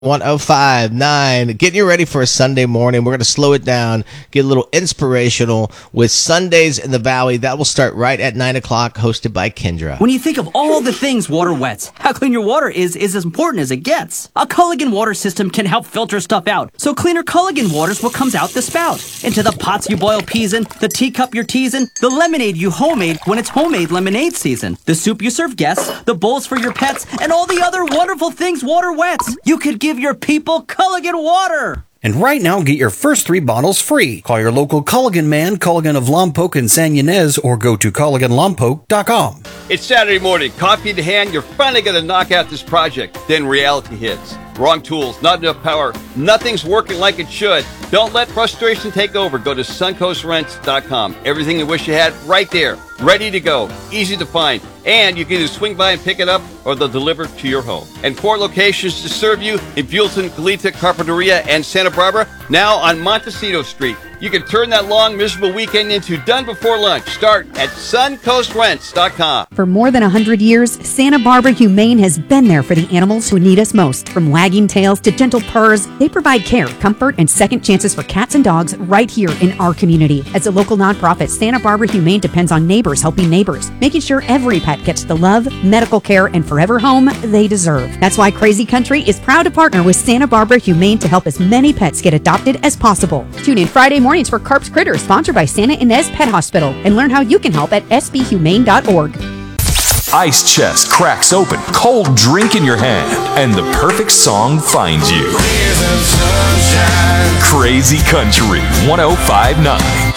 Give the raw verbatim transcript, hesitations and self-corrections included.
one oh five point nine. Getting you ready for a Sunday morning. We're going to slow it down, get a little inspirational with Sundays in the Valley. That will start right at nine o'clock, hosted by Kendra. When you think of all the things water wets, how clean your water is is as important as it gets. A Culligan water system can help filter stuff out, so cleaner Culligan water's what comes out the spout. Into the pots you boil peas in, the teacup you're teasing, the lemonade you homemade when it's homemade lemonade season, the soup you serve guests, the bowls for your pets, and all the other wonderful things water wets. You could give your people Culligan water. And right now, get your first three bottles free. Call your local Culligan man, Culligan of Lompoc and San Ynez, or go to Culligan Lompoc dot com. It's Saturday morning, coffee in hand, you're finally going to knock out this project. Then reality hits. Wrong tools, not enough power, nothing's working like it should. Don't let frustration take over. Go to Suncoast Rents dot com. Everything you wish you had right there, ready to go, easy to find. And you can either swing by and pick it up or they'll deliver to your home. And four locations to serve you in Buellton, Goleta, Carpinteria, and Santa Barbara. Now on Montecito Street. You can turn that long, miserable weekend into done before lunch. Start at Suncoast Rents dot com. For more than one hundred years, Santa Barbara Humane has been there for the animals who need us most. From wagging tails to gentle purrs, they provide care, comfort, and second chances for cats and dogs right here in our community. As a local nonprofit, Santa Barbara Humane depends on neighbors helping neighbors, making sure every pet gets the love, medical care, and forever home they deserve. That's why Crazy Country is proud to partner with Santa Barbara Humane to help as many pets get adopted as possible. Tune in Friday mornings for Carp's Critters, sponsored by Santa Ynez Pet Hospital, and learn how you can help at s b humane dot org. Ice chest cracks open, cold drink in your hand, and the perfect song finds you. Crazy Country one oh five point nine.